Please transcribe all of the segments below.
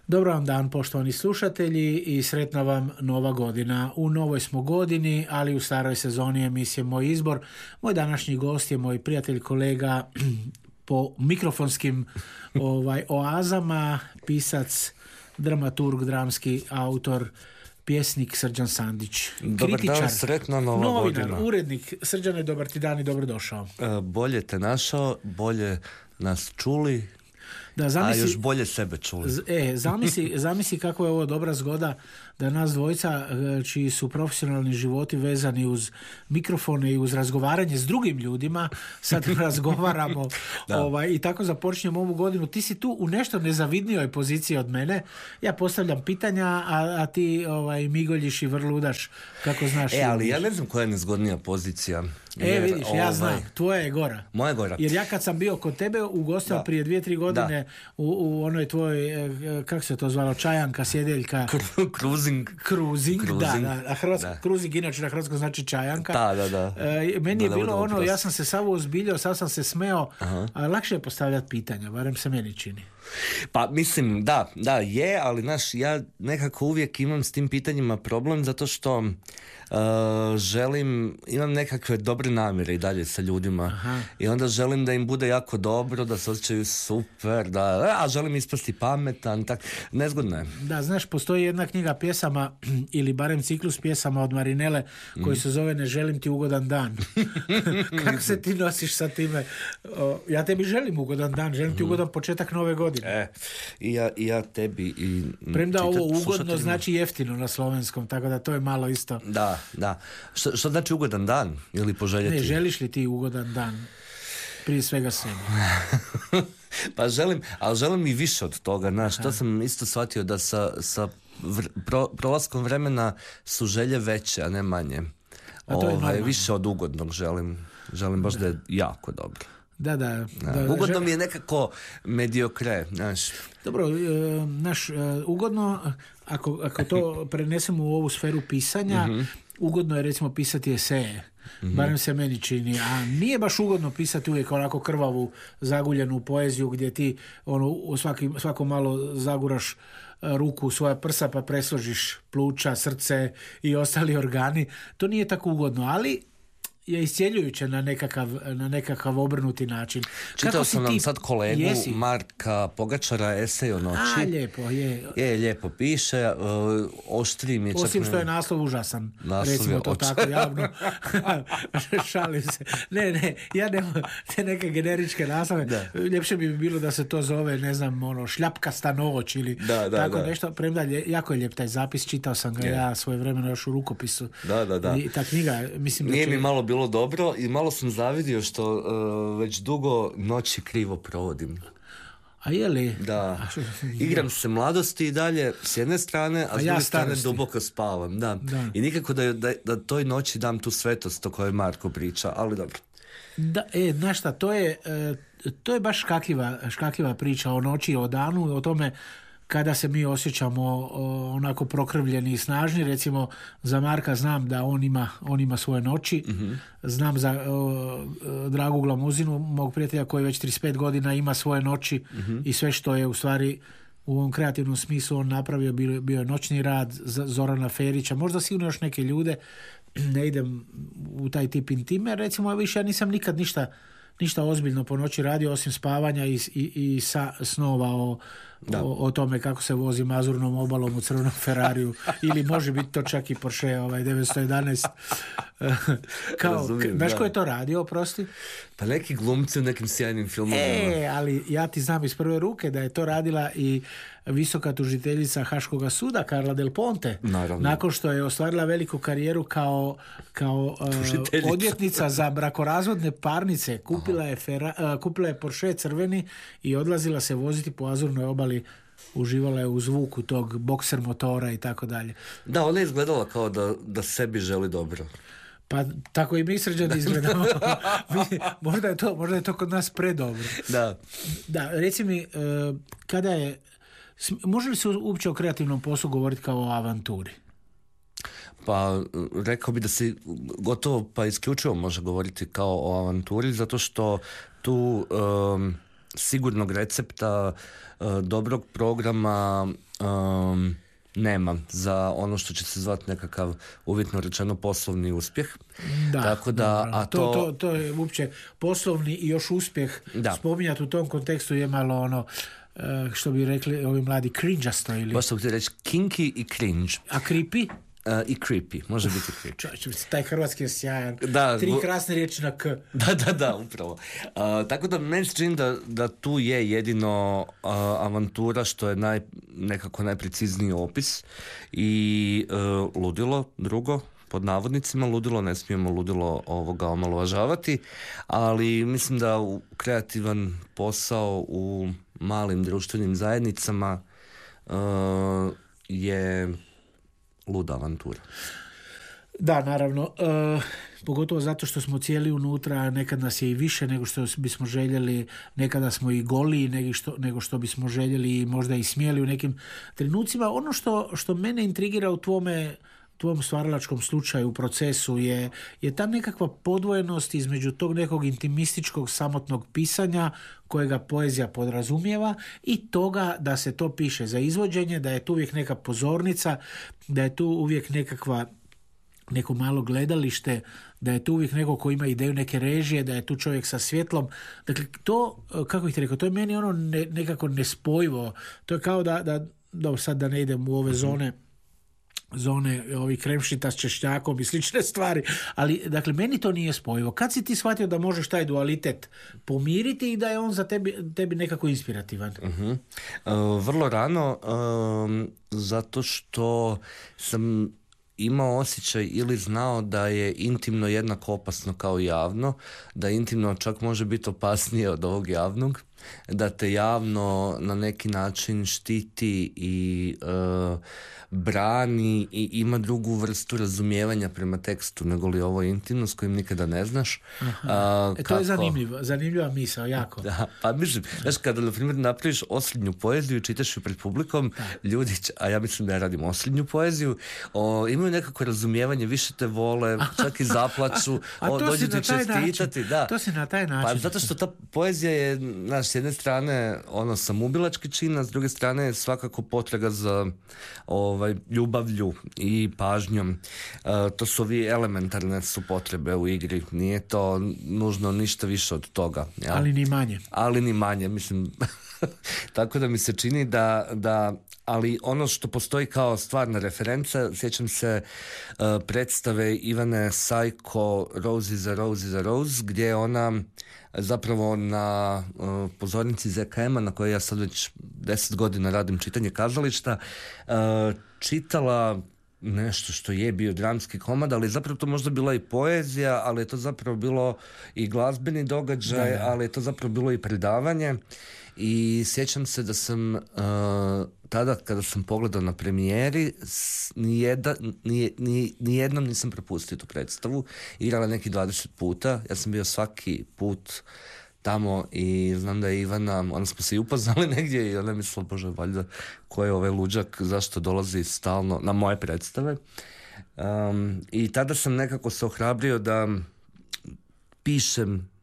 Dobar vam dan, poštovani slušatelji, i sretna vam nova godina. U novoj smo godini, ali u staroj sezoni emisije Moj izbor. Moj današnji gost je moj prijatelj, kolega po mikrofonskim oazama, pisac, dramaturg, dramski autor, pjesnik Srđan Sandić. Dobar dan, sretna nova godina. Novinar, urednik. Srđane, dobar ti dan i dobrodošao. Bolje te našao, bolje nas čuli, da, zamisli, a još bolje sebe čuli. Zamisli kako je ovo dobra zgoda da nas dvojica, čiji su profesionalni životi vezani uz mikrofone i uz razgovaranje s drugim ljudima, sad razgovaramo i tako započnemo ovu godinu. Ti si tu u nešto nezavidnijoj poziciji od mene. Ja postavljam pitanja, a ti migoljiš i vrludaš kako znaš. Ali ja ne znam koja je nezgodnija pozicija. Vidiš, ja znam, tvoja je gora. Moja je gora. Jer ja kad sam bio kod tebe ugostio prije 2-3 godine u onoj tvojoj, kako se to zvalo, čajanka, sjedeljka. Cruising, da. A cruising inače na hrvatskom znači čajanka. Da. Meni je bilo ja sam se samo uzbiljao, sad sam se smeo, a lakše je postavljati pitanja, barem se meni čini. Pa mislim, da je, ali ja nekako uvijek imam s tim pitanjima problem, zato što imam nekakve dobre namjere i dalje sa ljudima. I onda želim da im bude jako dobro, da se osjećaju super, a želim ispasti pametan, tak, nezgodno je. Da, znaš, postoji jedna knjiga pjesama, ili barem ciklus pjesama od Marinele, koji se zove Ne želim ti ugodan dan. Kako se ti nosiš sa time? Ja tebi želim ugodan dan, želim ti ugodan početak nove godine. I ja tebi. Premda ovo ugodno znači jeftino na slovenskom, tako da to je malo isto. Da. Što znači ugodan dan? Ili poželjeti? Ne, želiš li ti ugodan dan? Prije svega sebi. Pa želim i više od toga. Znaš, to sam isto shvatio da sa prolaskom vremena su želje veće, a ne manje. Više od ugodnog želim baš da je jako dobro. Da. Ugodno mi je nekako mediokre, znaš. Dobro, ugodno, ako to prenesemo u ovu sferu pisanja, ugodno je recimo pisati eseje. Barem se meni čini. A nije baš ugodno pisati uvijek onako krvavu, zaguljenu poeziju gdje ti svako malo zaguraš ruku u svoja prsa pa presložiš pluća, srce i ostali organi. To nije tako ugodno, ali je iscjeljujuće na nekakav obrnuti način. Čitao sam nam sad kolegu Marka Pogačara esej o noći. Lijepo, je. Lijepo piše, oštri mi je čak... Osim što je naslov užasan. Recimo to tako javno. Šalim se. Ne, ja nemam te neke generičke naslove. Ljepše bi bilo da se to zove, ne znam, šljapkasta noć ili tako nešto. Premda, jako je lijep taj zapis, čitao sam ga ja svojevremeno još u rukopisu. Da. I ta knjiga, mislim nije mi malo bilo dobro i malo sam zavidio što već dugo noći krivo provodim. A je li? Da. Igram se mladosti i dalje s jedne strane, a s druge strane duboko spavam. Da. I nikako da toj noći dam tu svetost o kojoj Marko priča, ali dobro. Znaš šta, to je baš škakljiva priča o noći, o danu, o tome kada se mi osjećamo onako prokrvljeni i snažni. Recimo za Marka znam da on ima svoje noći. Znam za Dragu Glamuzinu, mog prijatelja koji već 35 godina ima svoje noći i sve što je u stvari u ovom kreativnom smislu on napravio bio je noćni rad Zorana Ferića, možda sigurno još neke ljude. Ne idem u taj tip intime, recimo više ja nisam nikad ništa ozbiljno po noći radio osim spavanja i snova o tome kako se vozi Mazurnom obalom u crvenom Ferrariju ili može biti to čak i Porsche 911. Znaš ko je to radio, oprosti? Pa neki glumci u nekim sjajnim filmovima. Ali ja ti znam iz prve ruke da je to radila i visoka tužiteljica Haškoga suda Carla Del Ponte. Naravno. Nakon što je ostvarila veliku karijeru kao odvjetnica za brakorazvodne parnice, kupila je Porsche crveni i odlazila se voziti po Azurnoj obali, uživala je u zvuku tog bokser motora i tako dalje. Da, ona je izgledala kao da sebi želi dobro. Pa tako i mi Srđani izgledamo. Možda je to kod nas predobro. Da, reci mi, može li se uopće o kreativnom poslu govoriti kao o avanturi? Pa rekao bi da se gotovo pa isključivo može govoriti kao o avanturi, zato što tu sigurnog recepta, dobrog programa nema za ono što će se zvati nekakav uvjetno rečeno poslovni uspjeh. Da, tako da, a to je uopće poslovni i još uspjeh spominjati u tom kontekstu je malo ono što bi rekli ovi mladi cringe-asto ili... Baš sam ti reći kinky i cringe. A creepy? I creepy, može biti creepy. Taj hrvatski je sjajan. 3 krasne riječi na k. Da, upravo. Tako da meni se čini da tu je jedino avantura što je nekako najprecizniji opis i ludilo drugo, pod navodnicima ludilo, ne smijemo ludilo omalovažavati, ali mislim da kreativan posao u malim društvenim zajednicama je luda avantura. Da, naravno. Pogotovo zato što smo cijeli unutra, nekad nas je i više nego što bismo željeli, nekada smo i goliji nego što bismo željeli i možda i smjeli u nekim trenucima. Ono što mene intrigira u tvom stvaralačkom slučaju, u procesu je ta nekakva podvojenost između tog nekog intimističkog samotnog pisanja kojega poezija podrazumijeva i toga da se to piše za izvođenje, da je tu uvijek neka pozornica, da je tu uvijek neko malo gledalište, da je tu uvijek neko ko ima ideju neke režije, da je tu čovjek sa svjetlom. Dakle, to, kako bih ti rekao, to je meni ono nekako nespojivo. To je kao da sad da ne idem u ove zone ovih kremšnita s češnjakom i slične stvari, ali dakle meni to nije spojivo. Kad si ti shvatio da možeš taj dualitet pomiriti i da je on za tebi nekako inspirativan? Vrlo rano, zato što sam imao osjećaj ili znao da je intimno jednako opasno kao javno, da intimno čak može biti opasnije od ovog javnog, da te javno na neki način štiti i brani i ima drugu vrstu razumijevanja prema tekstu nego li ovo intimno s kojim nikada ne znaš. To je zanimljiva misao, jako. Da, pa mislim, znaš, kada na primjer napraviš osljednju poeziju i čitaš ju pred publikom, ljudi, a ja mislim da ja radim osljednju poeziju, imaju nekako razumijevanje, više te vole, čak i zaplaču, dođu ti čestitati. Da. To si na taj način. Pa zato što ta poezija je, znaš, s jedne strane samoubilački čin, a s druge strane je svakako potraga za ljubavlju i pažnjom. To su ovi elementarne su potrebe u igri. Nije to nužno ništa više od toga. Ja? Ali ni manje. Mislim, tako da mi se čini da ali ono što postoji kao stvarna referenca, sjećam se predstave Ivane Sajko Rose is a Rose is a Rose, gdje je ona zapravo na pozornici ZKM-a na kojoj ja sad već 10 godina radim čitanje kazališta, čitala nešto što je bio dramski komad, ali zapravo to možda bila i poezija, ali je to zapravo bilo i glazbeni događaj, ali je to zapravo bilo i predavanje. I sjećam se da sam tada kada sam pogledao na premijeri nijednom nisam propustio tu predstavu. Igrala neki 20 puta. Ja sam bio svaki put tamo i znam da je Ivana, onda smo se i upoznali negdje i ona je mislila, bože, valjda ko je ovaj luđak, zašto dolazi stalno na moje predstave. I tada sam nekako se ohrabrio da pišem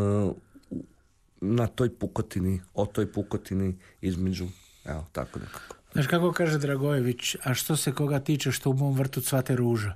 na toj pukotini, o toj pukotini između, evo, tako nekako. Znaš kako kaže Dragojević, a što se koga tiče što u mom vrtu cvate ruža?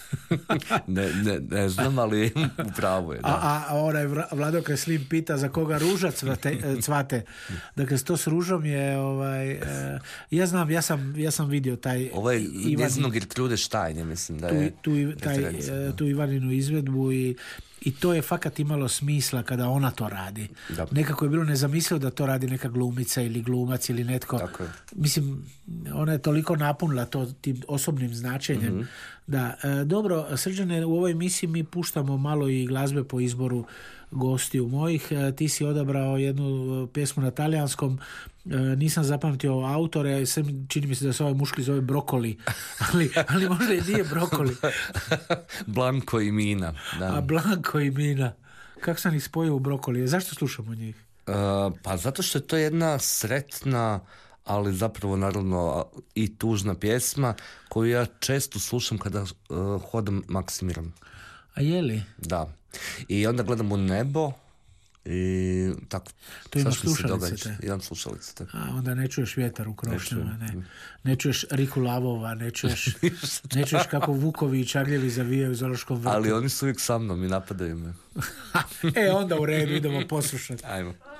ne znam, ali u pravu je. Da. A onaj Vlado Kreslin pita za koga ruža cvate. Dakle, to s ružom je ja znam, ja sam vidio taj ovo je njezino Gertrude Stein, mislim da je tu Ivaninu izvedbu i to je fakat imalo smisla kada ona to radi. Da. Nekako je bilo nezamislivo da to radi neka glumica ili glumac ili netko. Mislim, ona je toliko napunila to tim osobnim značenjem. Mm-hmm. Da, dobro, Srđane, u ovoj emisiji mi puštamo malo i glazbe po izboru gostiju mojih. Ti si odabrao jednu pjesmu na talijanskom, nisam zapamtio autore, čini mi se da se ovaj muški zove Brokoli, ali možda i nije Brokoli. Blanco i Mina. Da. A Blanco i Mina. Kako sam ih spojio u Brokoli? Zašto slušamo njih? Pa zato što je to jedna sretna, ali zapravo naravno i tužna pjesma koju ja često slušam kada hodam Maksimirom. A je li? Da. I onda gledam u nebo I tako, to ima slušalice te. Imam slušalice te. A onda ne čuješ vjetar u krošnjama, ne čuješ riku lavova, ne čuješ kako vukovi i čagljevi zavijaju u zoološkom vrtu. Ali oni su uvijek sa mnom i napadaju me. Onda u redu, idemo poslušati. Ajmo.